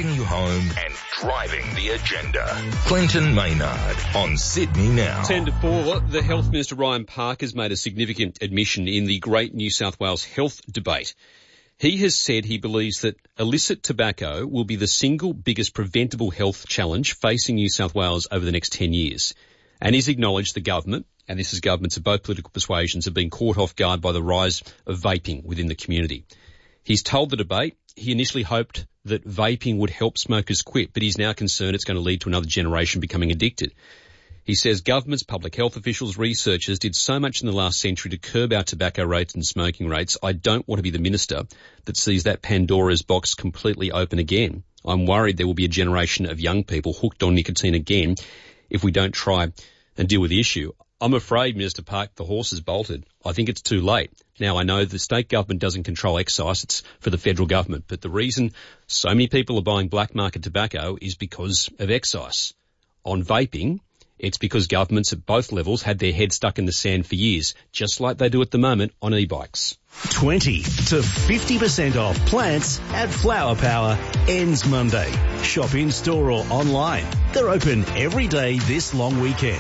driving you home and driving the agenda. Clinton Maynard on Sydney Now. 10 to 4, the Health Minister Ryan Park has made a significant admission in the Great New South Wales Health Debate. He has said he believes that illicit tobacco will be the single biggest preventable health challenge facing New South Wales over the next 10 years. And he's acknowledged the government, and this is governments of both political persuasions, have been caught off guard by the rise of vaping within the community. He's told the debate he initially hoped that vaping would help smokers quit, but he's now concerned it's going to lead to another generation becoming addicted. He says governments, public health officials, researchers did so much in the last century to curb our tobacco rates and smoking rates. I don't want to be the minister that sees that Pandora's box completely open again. I'm worried there will be a generation of young people hooked on nicotine again if we don't try and deal with the issue. I'm afraid, Minister Park, the horse has bolted. I think it's too late. Now, I know the state government doesn't control excise. It's for the federal government. But the reason so many people are buying black market tobacco is because of excise. On vaping, it's because governments at both levels had their head stuck in the sand for years, just like they do at the moment on e-bikes. 20 to 50% off plants at Flower Power ends Monday. Shop in store or online. They're open every day this long weekend.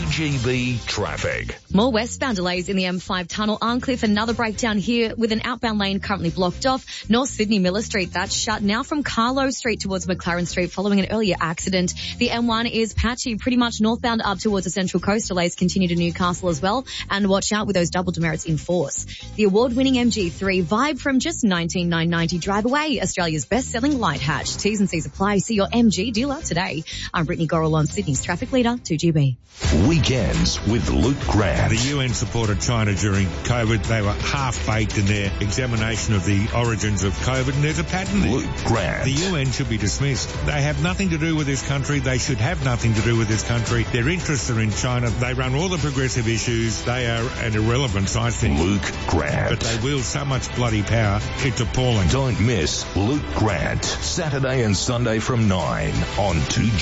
2GB traffic. More westbound delays in the M5 tunnel. Arncliffe, another breakdown here with an outbound lane currently blocked off. North Sydney Miller Street, that's shut now from Carlo Street towards McLaren Street following an earlier accident. The M1 is patchy, pretty much northbound up towards the Central Coast. Delays continue to Newcastle as well. And watch out with those double demerits in force. The award-winning MG3 Vibe from just $19,990 drive away. Australia's best-selling light hatch. T's and C's apply. See your MG dealer today. I'm Brittany Gorrell on Sydney's Traffic Leader, 2GB. Weekends with Luke Grant. The UN supported China during COVID. They were half-baked in their examination of the origins of COVID, and there's a pattern there. Luke Grant. The UN should be dismissed. They have nothing to do with this country. They should have nothing to do with this country. Their interests are in China. They run all the progressive issues. They are an irrelevance, I think. Luke Grant. But they wield so much bloody power, it's appalling. Don't miss Luke Grant, Saturday and Sunday from 9 on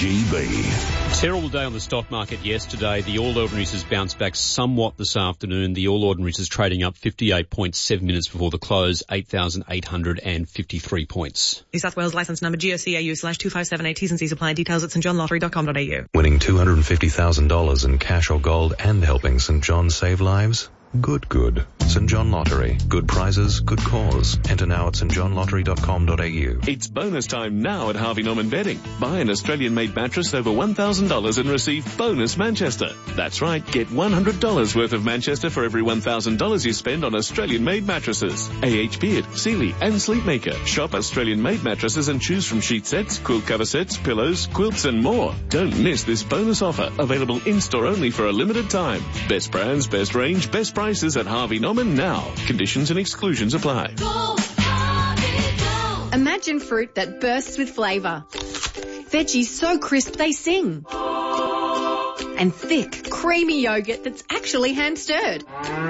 2GB. Terrible day on the stock market yesterday. The All Ordinaries has bounced back somewhat this afternoon. The All Ordinaries is trading up 58.7 minutes before the close, 8,853 points. New South Wales licence number GOCAU/2578. T's and C's apply. Details at stjohnlottery.com.au. Winning $250,000 in cash or gold and helping St John save lives? Good. St John Lottery. Good prizes, good cause. Enter now at stjohnlottery.com.au. It's bonus time now at Harvey Norman Bedding. Buy an Australian-made mattress over $1,000 and receive bonus Manchester. That's right, get $100 worth of Manchester for every $1,000 you spend on Australian-made mattresses. AH Beard, Sealy and Sleepmaker. Shop Australian-made mattresses and choose from sheet sets, quilt cover sets, pillows, quilts and more. Don't miss this bonus offer. Available in-store only for a limited time. Best brands, best range, best prices at Harvey Norman now. Conditions and exclusions apply. Go, Harvey, go. Imagine fruit that bursts with flavour. Veggies so crisp they sing. And thick, creamy yogurt that's actually hand-stirred.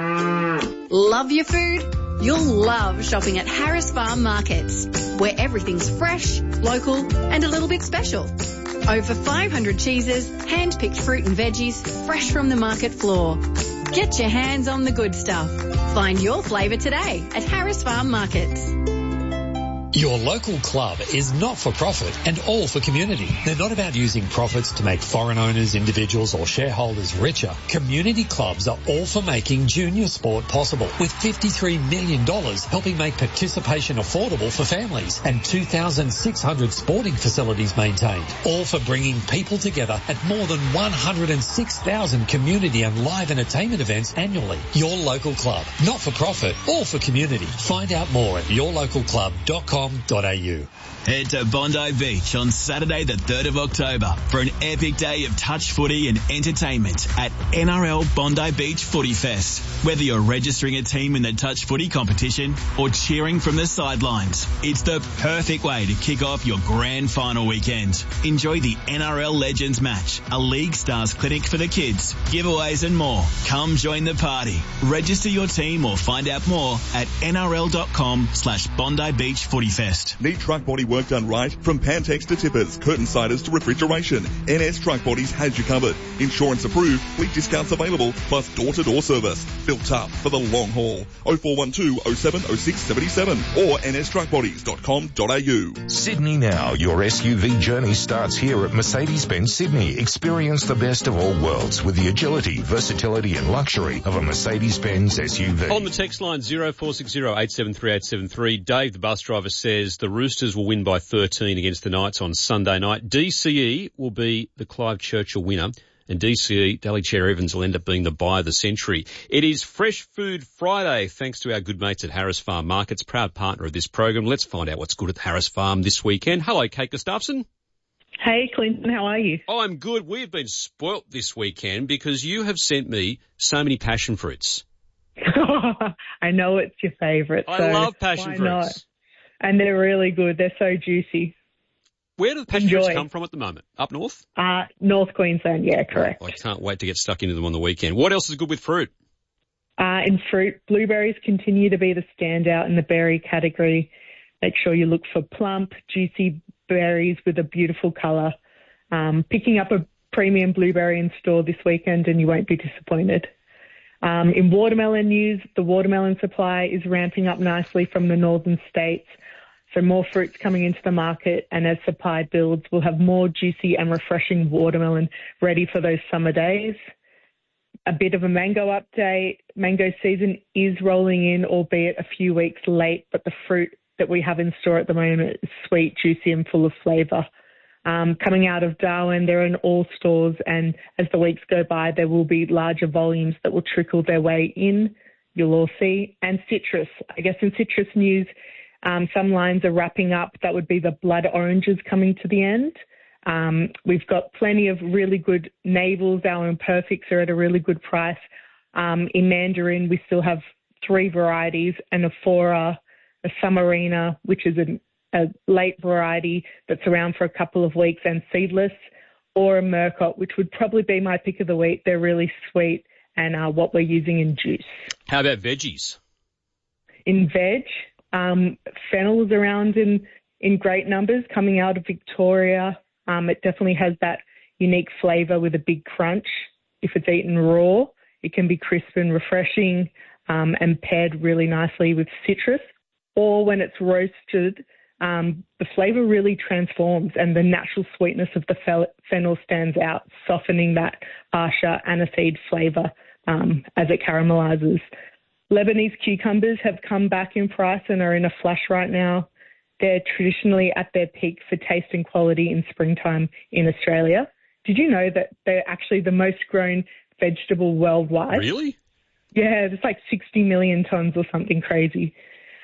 Love your food? You'll love shopping at Harris Farm Markets, where everything's fresh, local and a little bit special. Over 500 cheeses, hand-picked fruit and veggies, fresh from the market floor. Get your hands on the good stuff. Find your flavour today at Harris Farm Markets. Your local club is not for profit and all for community. They're not about using profits to make foreign owners, individuals or shareholders richer. Community clubs are all for making junior sport possible, with $53 million helping make participation affordable for families and 2,600 sporting facilities maintained. All for bringing people together at more than 106,000 community and live entertainment events annually. Your local club, not for profit, all for community. Find out more at yourlocalclub.com.au. Head to Bondi Beach on Saturday the 3rd of October for an epic day of touch footy and entertainment at NRL Bondi Beach Footy Fest. Whether you're registering a team in the touch footy competition or cheering from the sidelines, it's the perfect way to kick off your grand final weekend. Enjoy the NRL Legends match, a League Stars clinic for the kids, giveaways and more. Come join the party. Register your team or find out more at nrl.com/Bondi Beach Footy Footy Fest. Need truck body work done right? From Pantex to tippers, curtain siders to refrigeration, NS Truck Bodies has you covered. Insurance approved, fleet discounts available, plus door-to-door service. Built up for the long haul. 0412 07 06 77 or nstruckbodies.com.au. Sydney Now, your SUV journey starts here at Mercedes-Benz Sydney. Experience the best of all worlds with the agility, versatility and luxury of a Mercedes-Benz SUV. On the text line 0460 873 873, Dave, the bus driver, says the Roosters will win by 13 against the Knights on Sunday night. DCE will be the Clive Churchill winner, and DCE, Daly Chair Evans, will end up being the buy of the century. It is Fresh Food Friday, thanks to our good mates at Harris Farm Markets, proud partner of this program. Let's find out what's good at Harris Farm this weekend. Hello, Kate Gustafson. Hey, Clinton, how are you? I'm good. We've been spoilt this weekend because you have sent me so many passion fruits. I know it's your favourite. I love passion fruits. Not? And they're really good. They're so juicy. Where do the passion fruits come from at the moment? Up north? North Queensland, yeah, correct. I can't wait to get stuck into them on the weekend. What else is good with fruit? In fruit, blueberries continue to be the standout in the berry category. Make sure you look for plump, juicy berries with a beautiful colour. Picking up a premium blueberry in store this weekend and you won't be disappointed. In watermelon news, the watermelon supply is ramping up nicely from the northern states. So more fruits coming into the market, and as supply builds, we'll have more juicy and refreshing watermelon ready for those summer days. A bit of a mango update. Mango season is rolling in, albeit a few weeks late, but the fruit that we have in store at the moment is sweet, juicy and full of flavour. Coming out of Darwin, they're in all stores, and as the weeks go by, there will be larger volumes that will trickle their way in. You'll all see. And citrus. I guess in citrus news, some lines are wrapping up. That would be the blood oranges coming to the end. We've got plenty of really good navels. Our imperfects are at a really good price. In mandarin, we still have 3 varieties, an Aphora, a Summerina, which is a late variety that's around for a couple of weeks, and seedless, or a Murcott, which would probably be my pick of the week. They're really sweet and what we're using in juice. How about veggies? In veg, fennel's around in great numbers coming out of Victoria. It definitely has that unique flavour with a big crunch. If it's eaten raw, it can be crisp and refreshing and paired really nicely with citrus. Or when it's roasted, the flavour really transforms and the natural sweetness of the fennel stands out, softening that harsher aniseed flavour as it caramelises. Lebanese cucumbers have come back in price and are in a flush right now. They're traditionally at their peak for taste and quality in springtime in Australia. Did you know that they're actually the most grown vegetable worldwide? Really? Yeah, there's like 60 million tonnes or something crazy.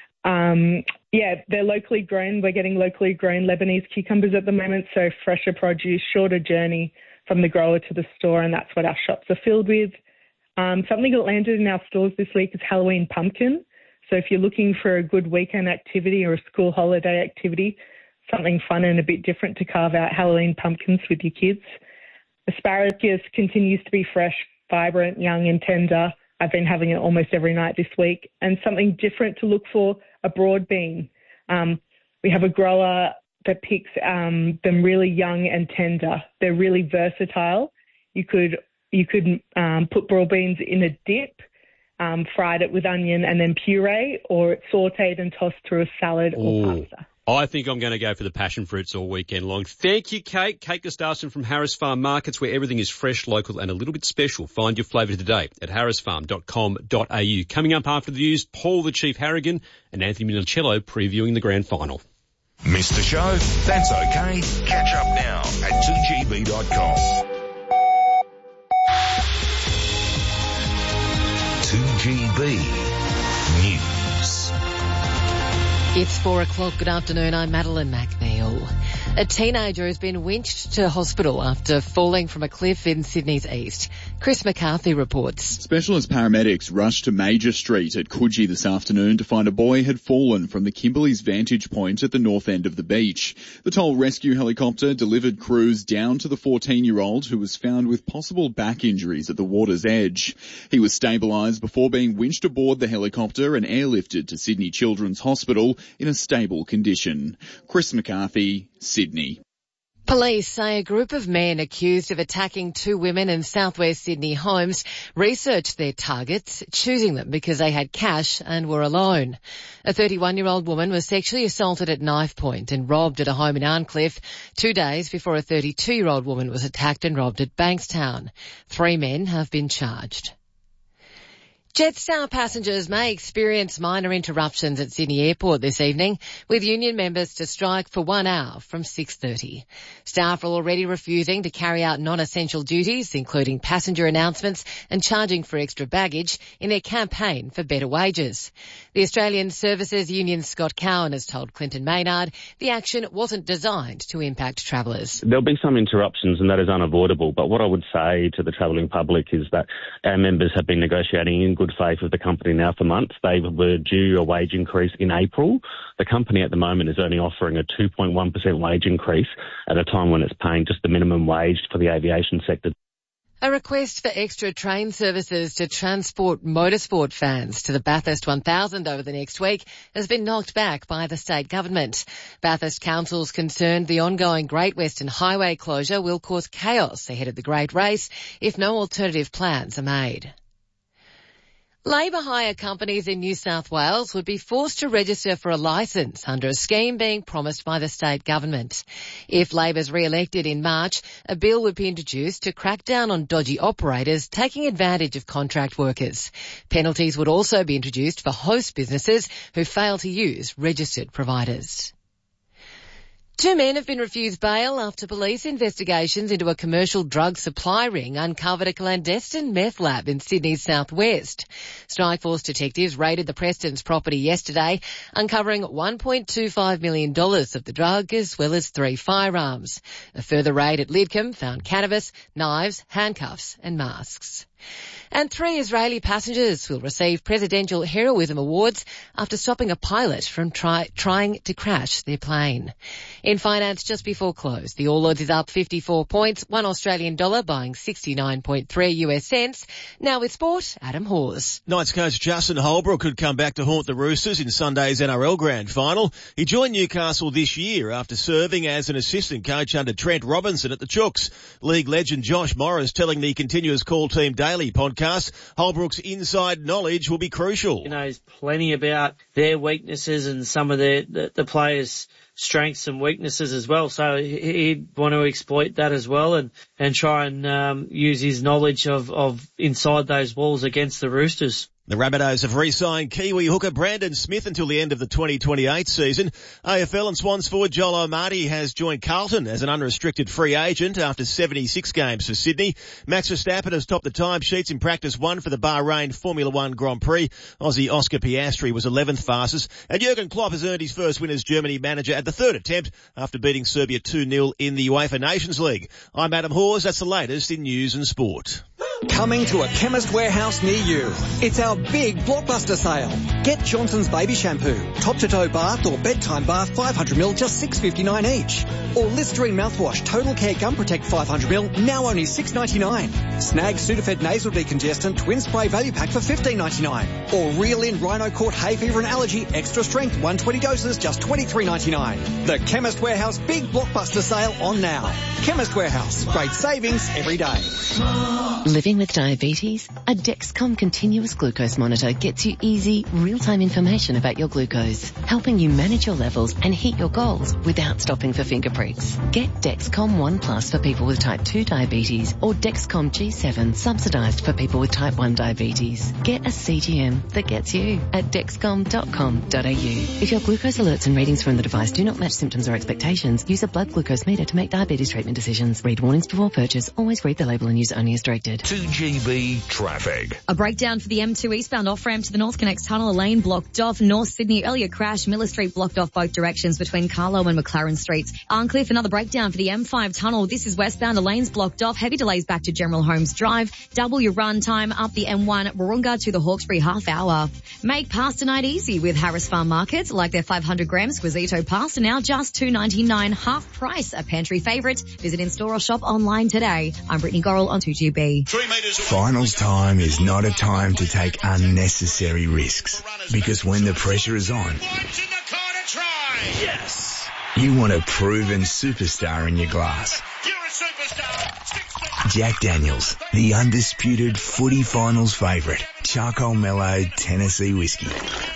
They're locally grown. We're getting locally grown Lebanese cucumbers at the moment, so fresher produce, shorter journey from the grower to the store, and that's what our shops are filled with. Something that landed in our stores this week is Halloween pumpkin. So if you're looking for a good weekend activity or a school holiday activity, something fun and a bit different to carve out Halloween pumpkins with your kids. Asparagus continues to be fresh, vibrant, young and tender. I've been having it almost every night this week. And something different to look for, a broad bean. We have a grower that picks them really young and tender. They're really versatile. You could put broad beans in a dip, fried it with onion and then puree, or it's sautéed and tossed through a salad or pasta. I think I'm going to go for the passion fruits all weekend long. Thank you, Kate. Kate Gustafson from Harris Farm Markets, where everything is fresh, local and a little bit special. Find your flavour today at harrisfarm.com.au. Coming up after the news, Paul the Chief Harrigan and Anthony Minicello previewing the grand final. Missed the show? That's okay. Catch up now at 2gb.com. 2GB News. It's 4 o'clock. Good afternoon. I'm Madeline McNeil. A teenager has been winched to hospital after falling from a cliff in Sydney's east. Chris McCarthy reports. Specialist paramedics rushed to Major Street at Coogee this afternoon to find a boy had fallen from the Kimberley's vantage point at the north end of the beach. The Toll rescue helicopter delivered crews down to the 14-year-old who was found with possible back injuries at the water's edge. He was stabilised before being winched aboard the helicopter and airlifted to Sydney Children's Hospital in a stable condition. Chris McCarthy, Sydney. Police say a group of men accused of attacking two women in southwest Sydney homes researched their targets, choosing them because they had cash and were alone. A 31-year-old woman was sexually assaulted at knife point and robbed at a home in Arncliffe 2 days before a 32-year-old woman was attacked and robbed at Bankstown. 3 men have been charged. Jetstar passengers may experience minor interruptions at Sydney Airport this evening, with union members to strike for 1 hour from 6:30. Staff are already refusing to carry out non-essential duties, including passenger announcements and charging for extra baggage, in their campaign for better wages. The Australian Services Union Scott Cowan has told Clinton Maynard the action wasn't designed to impact travellers. There'll be some interruptions and that is unavoidable, but what I would say to the travelling public is that our members have been negotiating in good faith with the company now for months. They were due a wage increase in April. The company at the moment is only offering a 2.1% wage increase at a time when it's paying just the minimum wage for the aviation sector. A request for extra train services to transport motorsport fans to the Bathurst 1000 over the next week has been knocked back by the state government. Bathurst Council's concerned the ongoing Great Western Highway closure will cause chaos ahead of the Great Race if no alternative plans are made. Labour hire companies in New South Wales would be forced to register for a licence under a scheme being promised by the state government. If Labor's re-elected in March, a bill would be introduced to crack down on dodgy operators taking advantage of contract workers. Penalties would also be introduced for host businesses who fail to use registered providers. 2 men have been refused bail after police investigations into a commercial drug supply ring uncovered a clandestine meth lab in Sydney's southwest. Strikeforce detectives raided the Prestons property yesterday, uncovering $1.25 million of the drug as well as 3 firearms. A further raid at Lidcombe found cannabis, knives, handcuffs and masks. And 3 Israeli passengers will receive presidential heroism awards after stopping a pilot from trying to crash their plane. In finance, just before close, the All Ords is up 54 points, $1 Australian dollar buying 69.3 US cents. Now with sport, Adam Hawes. Knights coach Justin Holbrook could come back to haunt the Roosters in Sunday's NRL Grand Final. He joined Newcastle this year after serving as an assistant coach under Trent Robinson at the Chooks. League legend Josh Morris telling the Continuous Call Team Daily podcast Holbrook's inside knowledge will be crucial. He knows plenty about their weaknesses and some of the players' strengths and weaknesses as well. So he'd want to exploit that as well and try and use his knowledge of inside those walls against the Roosters. The Rabbitohs have re-signed Kiwi hooker Brandon Smith until the end of the 2028 season. AFL and Swans forward Joel O'Marty has joined Carlton as an unrestricted free agent after 76 games for Sydney. Max Verstappen has topped the timesheets in practice 1 for the Bahrain Formula 1 Grand Prix. Aussie Oscar Piastri was 11th fastest. And Jurgen Klopp has earned his first win as Germany manager at the 3rd attempt after beating Serbia 2-0 in the UEFA Nations League. I'm Adam Hawes. That's the latest in news and sport. Coming to a Chemist Warehouse near you. It's our big blockbuster sale. Get Johnson's Baby Shampoo, top-to-toe bath or bedtime bath 500ml, just $6.59 each. Or Listerine mouthwash, Total Care Gum Protect 500ml, now only $6.99. Snag Sudafed Nasal Decongestant Twin Spray Value Pack for $15.99. Or Reel In Rhino Court Hay Fever and Allergy Extra Strength 120 doses, just $23.99. The Chemist Warehouse Big Blockbuster Sale on now. Chemist Warehouse, great savings every day. Living with diabetes? A Dexcom continuous glucose monitor gets you easy, real-time information about your glucose, helping you manage your levels and hit your goals without stopping for finger pricks. Get Dexcom One Plus for people with type 2 diabetes or Dexcom G7 subsidized for people with type 1 diabetes. Get a CGM that gets you at dexcom.com.au. If your glucose alerts and readings from the device do not match symptoms or expectations, use a blood glucose meter to make diabetes treatment decisions. Read warnings before purchase. Always read the label and use only as directed. 2GB traffic. A breakdown for the M2 eastbound off-ramp to the North Connect Tunnel, a lane blocked off. North Sydney, earlier crash. Miller Street blocked off both directions between Carlo and McLaren Streets. Arncliffe, another breakdown for the M5 tunnel. This is westbound, a lane's blocked off. Heavy delays back to General Holmes Drive. Double your run time up the M1 Warunga to the Hawkesbury half hour. Make pasta night easy with Harris Farm Market. Like their 500-gram Squisito pasta now just $2.99, half price. A pantry favourite. Visit in-store or shop online today. I'm Brittany Gorrell on 2GB. Finals time is not a time to take unnecessary risks, because when the pressure is on, Yes! you want a proven superstar in your glass. Jack Daniels, the undisputed footy finals favourite. Charcoal mellowed Tennessee whiskey.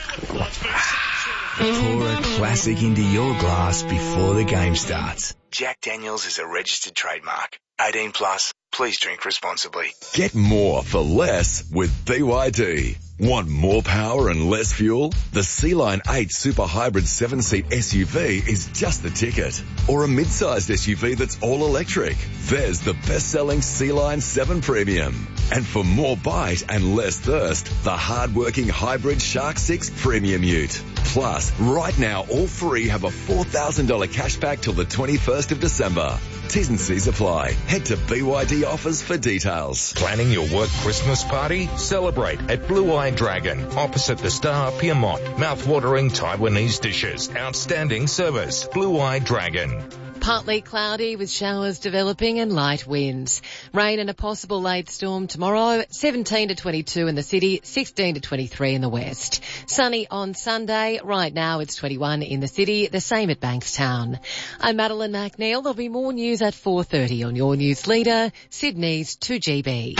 Pour a classic into your glass before the game starts. Jack Daniels is a registered trademark. 18 plus. Please drink responsibly. Get more for less with BYD. Want more power and less fuel? The Sea-Line 8 Super Hybrid 7-seat SUV is just the ticket. Or a mid-sized SUV that's all electric. There's the best-selling Sea-Line 7 Premium. And for more bite and less thirst, the hard-working hybrid Shark 6 Premium Ute. Plus, right now, all three have a $4,000 cashback till the 21st of December. T's and C's apply. Head to BYD Offers for details. Planning your work Christmas party? Celebrate at Blue Eye Dragon, opposite the Star Piedmont. Mouth-watering Taiwanese dishes. Outstanding service. Blue Eye Dragon. Partly cloudy with showers developing and light winds. Rain and a possible late storm tomorrow, 17 to 22 in the city, 16 to 23 in the west. Sunny on Sunday. Right now it's 21 in the city, the same at Bankstown. I'm Madeline McNeil. There'll be more news at 4:30 on your news leader, Sydney's 2GB.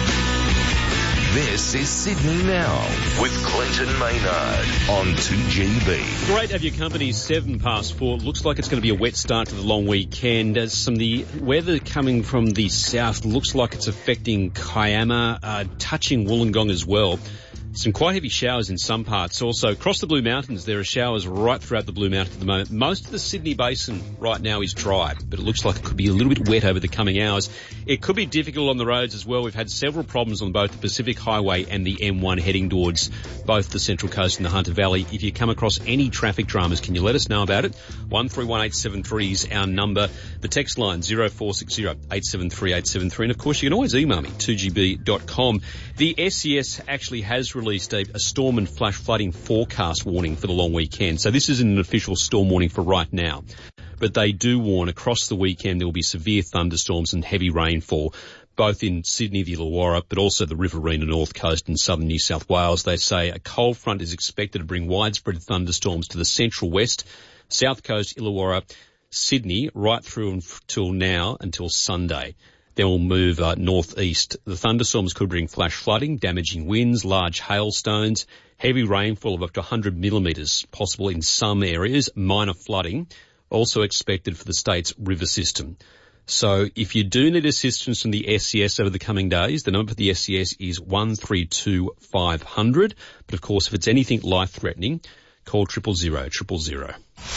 This is Sydney Now with Clinton Maynard on 2GB. Great to have your company, 4:07. Looks like it's going to be a wet start to the long weekend. As some of the weather coming from the south looks like it's affecting Kiama, touching Wollongong as well. Some quite heavy showers in some parts. Also, across the Blue Mountains, there are showers right throughout the Blue Mountains at the moment. Most of the Sydney Basin right now is dry, but it looks like it could be a little bit wet over the coming hours. It could be difficult on the roads as well. We've had several problems on both the Pacific Highway and the M1 heading towards both the Central Coast and the Hunter Valley. If you come across any traffic dramas, can you let us know about it? 131873 is our number. The text line 0460 873 873. And of course, you can always email me, 2gb.com. The SES actually has released a storm and flash flooding forecast warning for the long weekend. So this isn't an official storm warning for right now, but they do warn across the weekend there will be severe thunderstorms and heavy rainfall, both in Sydney, the Illawarra, but also the Riverina North Coast and southern New South Wales. They say a cold front is expected to bring widespread thunderstorms to the central west, South Coast, Illawarra, Sydney, right through until now, until Sunday. Then we'll move northeast. The thunderstorms could bring flash flooding, damaging winds, large hailstones, heavy rainfall of up to 100 millimetres, possible in some areas, minor flooding, also expected for the state's river system. So if you do need assistance from the SES over the coming days, the number for the SES is 132 500. But of course, if it's anything life-threatening, call 000 000.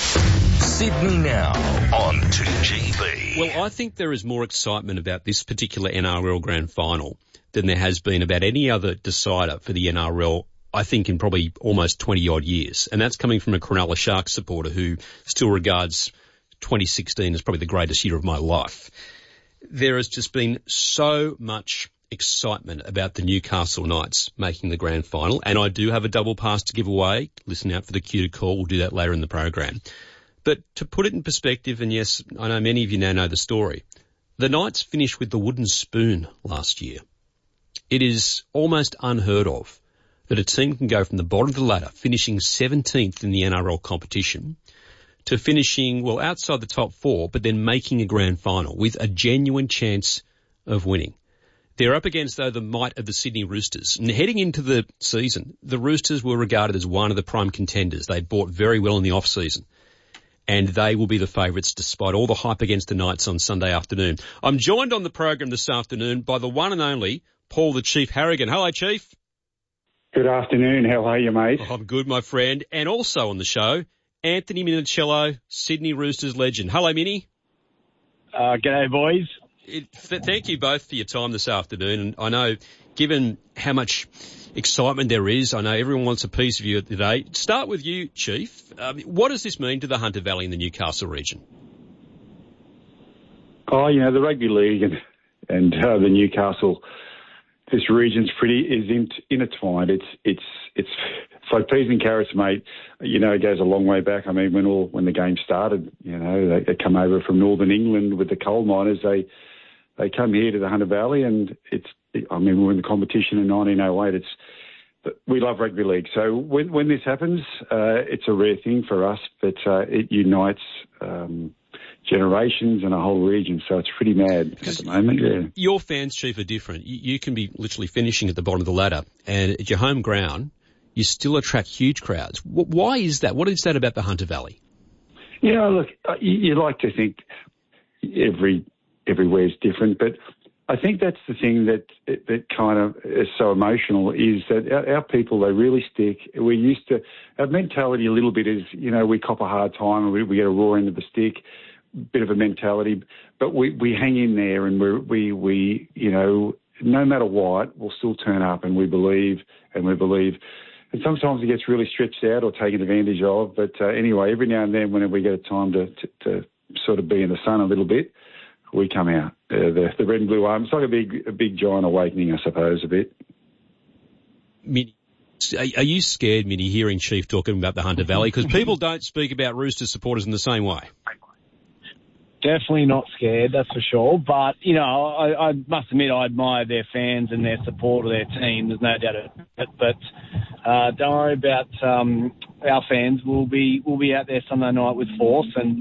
Sydney Now on 2GB. Well, I think there is more excitement about this particular NRL Grand Final than there has been about any other decider for the NRL, I think, in probably almost 20-odd years. And that's coming from a Cronulla Sharks supporter who still regards 2016 as probably the greatest year of my life. There has just been so much excitement about the Newcastle Knights making the grand final, and I do have a double pass to give away. Listen out for the cue to call. We'll do that later in the program. But to put it in perspective, and yes, I know many of you now know the story, the Knights finished with the wooden spoon last year. It is almost unheard of that a team can go from the bottom of the ladder, finishing 17th in the NRL competition, to finishing, well, outside the top four, but then making a grand final with a genuine chance of winning. They're up against, though, the might of the Sydney Roosters. And heading into the season, the Roosters were regarded as one of the prime contenders. They'd bought very well in the off-season. And they will be the favourites despite all the hype against the Knights on Sunday afternoon. I'm joined on the program this afternoon by the one and only Paul the Chief Harrigan. Hello, Chief. Good afternoon. How are you, mate? Oh, I'm good, my friend. And also on the show, Anthony Minicello, Sydney Roosters legend. Hello, Minnie. G'day, boys. Thank you both for your time this afternoon. And I know, given how much excitement there is, I know everyone wants a piece of you today. Start with you, Chief. What does this mean to the Hunter Valley and the Newcastle region? Oh, the rugby league and the Newcastle, this region's intertwined. It's like peas and carrots, mate. It goes a long way back. I mean, when the game started, they come over from northern England with the coal miners. They come here to the Hunter Valley, and we were in the competition in 1908. We love rugby league. So when this happens, it's a rare thing for us, but it unites generations and a whole region. So it's pretty mad at the moment. Yeah. Your fans, Chief, are different. You can be literally finishing at the bottom of the ladder, and at your home ground, you still attract huge crowds. Why is that? What is that about the Hunter Valley? Look, you like to think everywhere's different, but I think that's the thing that kind of is so emotional is that our people, they really stick. We're used to, our mentality a little bit is, we cop a hard time and we get a raw end of the stick, bit of a mentality, but we hang in there and we no matter what, we'll still turn up and we believe. And sometimes it gets really stretched out or taken advantage of. But anyway, every now and then, whenever we get a time to sort of be in the sun a little bit, we come out. The red and blue arm. It's like a big giant awakening, I suppose, a bit. Minnie, are you scared, Minnie, hearing Chief talking about the Hunter Valley? Because people don't speak about Roosters supporters in the same way. Definitely not scared, that's for sure. But, I must admit I admire their fans and their support of their team. There's no doubt about it. But don't worry about our fans. We'll be out there Sunday night with force. And,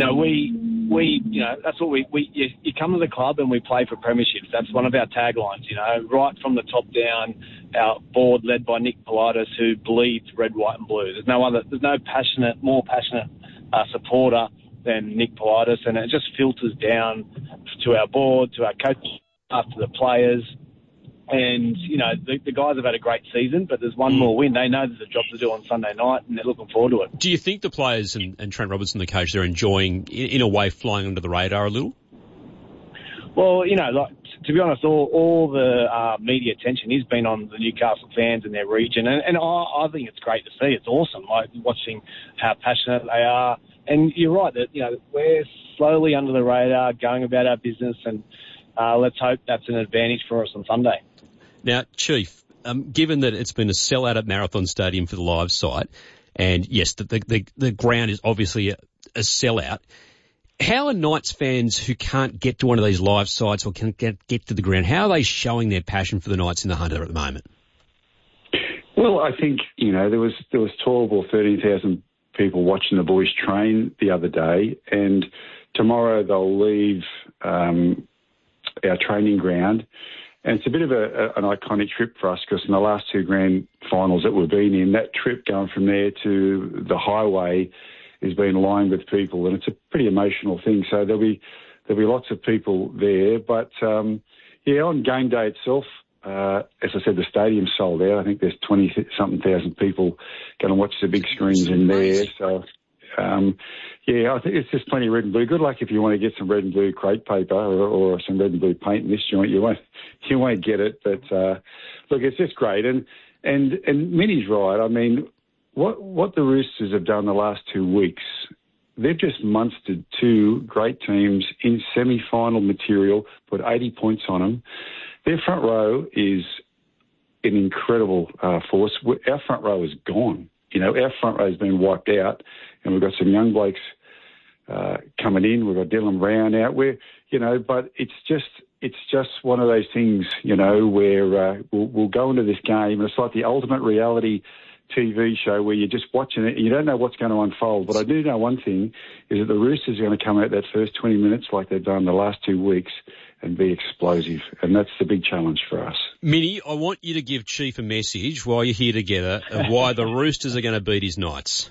that's what you come to the club and we play for premierships. That's one of our taglines, right from the top down. Our board led by Nick Politis, who bleeds red, white and blue. There's no more passionate supporter than Nick Politis, and it just filters down to our board, to our coach, to the players. And, the guys have had a great season, but there's one more win. They know there's a job to do on Sunday night, and they're looking forward to it. Do you think the players and Trent Robertson, the coach, they're enjoying, in a way, flying under the radar a little? Well, to be honest, all the media attention has been on the Newcastle fans and their region, and I think it's great to see. It's awesome, watching how passionate they are. And you're right that, we're slowly under the radar, going about our business, and let's hope that's an advantage for us on Sunday. Now, Chief, given that it's been a sellout at Marathon Stadium for the live site, and yes, the ground is obviously a sellout, how are Knights fans who can't get to one of these live sites or can't get to the ground, how are they showing their passion for the Knights in the Hunter at the moment? Well, I think, there was 12 or 13,000 people watching the boys train the other day, and tomorrow they'll leave our training ground. And it's a bit of an iconic trip for us because in the last two grand finals that we've been in, that trip going from there to the highway has been lined with people, and it's a pretty emotional thing. So there'll be lots of people there. But, on game day itself, as I said, the stadium's sold out. I think there's 20-something thousand people going to watch the big screens in there. So, I think it's just plenty of red and blue. Good luck if you want to get some red and blue crepe paper or some red and blue paint in this joint. You won't get it. But look, it's just great. And Minnie's right. I mean, what the Roosters have done the last 2 weeks, they've just monstered two great teams in semi-final material, put 80 points on them. Their front row is an incredible force. Our front row is gone. Our front row has been wiped out, and we've got some young blokes coming in. We've got Dylan Brown out. But it's just one of those things, where we'll go into this game, and it's like the ultimate reality TV show where you're just watching it and you don't know what's going to unfold. But I do know one thing is that the Roosters are going to come out that first 20 minutes like they've done the last 2 weeks and be explosive. And that's the big challenge for us. Minnie, I want you to give Chief a message while you're here together of why the Roosters are going to beat his Knights.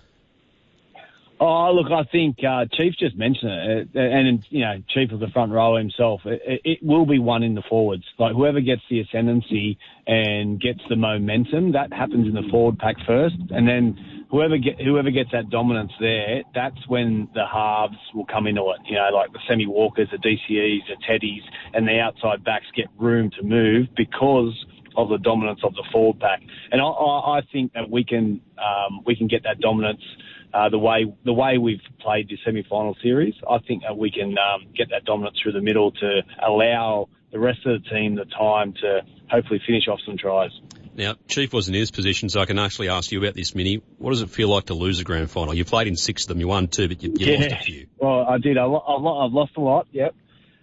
Oh, look, I think Chief just mentioned it, and Chief of the front row himself. It will be one in the forwards. Like whoever gets the ascendancy and gets the momentum, that happens in the forward pack first, and then whoever gets that dominance there, that's when the halves will come into it. You know, like the Semi Walkers, the DCEs, the Teddies, and the outside backs get room to move because of the dominance of the forward pack. And I think that we can get that dominance the way we've played the semi-final series. I think that we can get that dominance through the middle to allow the rest of the team the time to hopefully finish off some tries. Now, Chief wasn't in his position, so I can actually ask you about this, Minnie. What does it feel like to lose a grand final? You played in 6 of them. You won 2, but you lost a few. Well, I did. I've lost a lot, yep.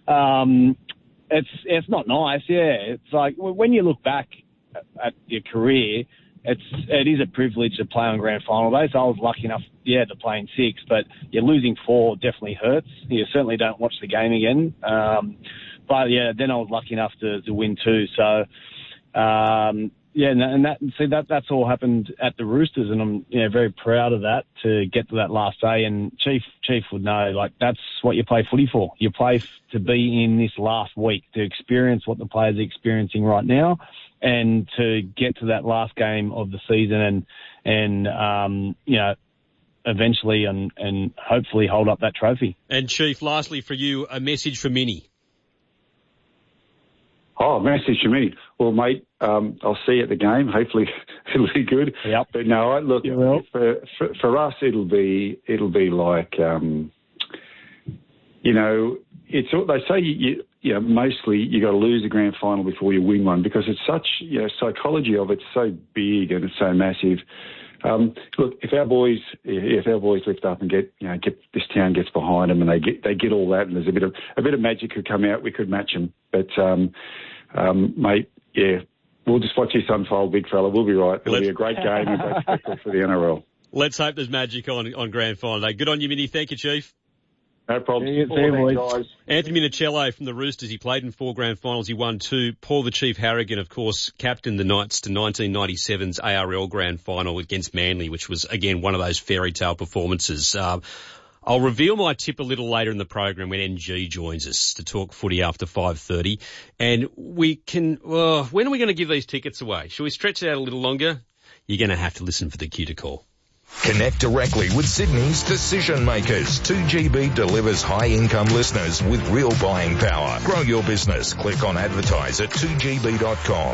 It's not nice, yeah. It's like when you look back at your career, it is a privilege to play on grand final day. So I was lucky enough, to play in 6, but losing 4 definitely hurts. You certainly don't watch the game again. But then I was lucky enough to win 2. So, that's all happened at the Roosters, and I'm very proud of that to get to that last day. And Chief would know, like, that's what you play footy for. You play to be in this last week, to experience what the players are experiencing right now, and to get to that last game of the season and eventually and hopefully hold up that trophy. And Chief, lastly for you, a message for Minnie. Oh, message to me. Well, mate, I'll see you at the game. Hopefully it'll be good. Yep. But no, look, for us, it'll be like, it's they say mostly you got to lose a grand final before you win one, because it's such, psychology of it's so big and it's so massive. Look, if our boys lift up and get this town gets behind them and they get all that, and there's a bit of magic could come out, we could match them. But mate, we'll just watch this unfold, big fella. We'll be right. It'll be a great game and great spectacle for the NRL. Let's hope there's magic on grand final day. Good on you, Minnie. Thank you, Chief. No problem. See you, boys. Anthony Minicello from the Roosters. He played in 4 grand finals. He won 2. Paul the Chief Harrigan, of course, captained the Knights to 1997's ARL grand final against Manly, which was, again, one of those fairy tale performances. I'll reveal my tip a little later in the program when NG joins us to talk footy after 5:30. And we can, when are we going to give these tickets away? Shall we stretch it out a little longer? You're going to have to listen for the cue to call. Connect directly with Sydney's decision makers. 2GB delivers high-income listeners with real buying power. Grow your business. Click on advertise at 2gb.com.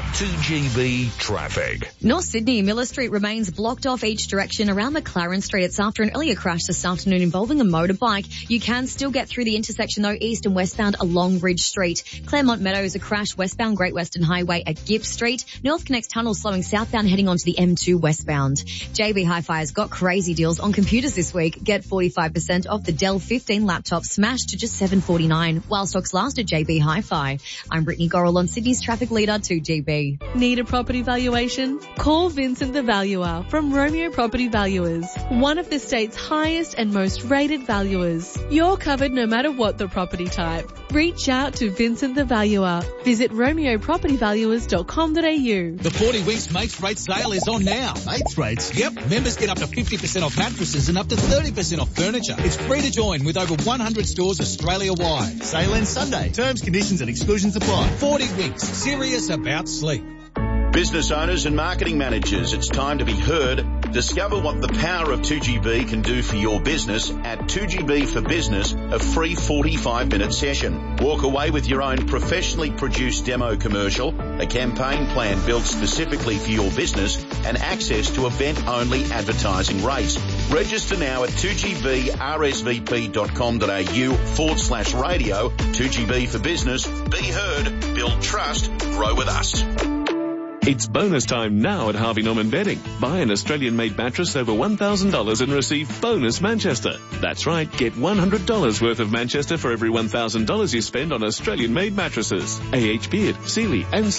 2GB Traffic. North Sydney, Miller Street remains blocked off each direction around McLaren Street. It's after an earlier crash this afternoon involving a motorbike. You can still get through the intersection, though, east and westbound along Ridge Street. Claremont Meadows, a crash westbound Great Western Highway at Gibbs Street. North Connects Tunnel slowing southbound heading onto the M2 westbound. JB Hi-Fi has got crazy deals on computers this week. Get 45% off the Dell 15 laptop smashed to just $749 while stocks last at JB Hi-Fi. I'm Brittany Gorrell on Sydney's traffic leader 2GB. Need a property valuation? Call Vincent the Valuer from Romeo Property Valuers, one of the state's highest and most rated valuers. You're covered no matter what the property type. Reach out to Vincent the Valuer. Visit romeopropertyvaluers.com.au. The 40 Winks Mates Rate sale is on now. Mates Rates? Yep. Members get up to 50% off mattresses and up to 30% off furniture. It's free to join with over 100 stores Australia-wide. Sale ends Sunday. Terms, conditions and exclusions apply. 40 Winks. Serious about sleep. Business owners and marketing managers, it's time to be heard. Discover what the power of 2GB can do for your business at 2GB for Business, a free 45-minute session. Walk away with your own professionally produced demo commercial, a campaign plan built specifically for your business, and access to event-only advertising rates. Register now at 2gbrsvp.com.au/radio. 2GB for Business. Be heard, build trust, grow with us. It's bonus time now at Harvey Norman Bedding. Buy an Australian-made mattress over $1,000 and receive bonus Manchester. That's right, get $100 worth of Manchester for every $1,000 you spend on Australian-made mattresses. AH Beard, Sealy and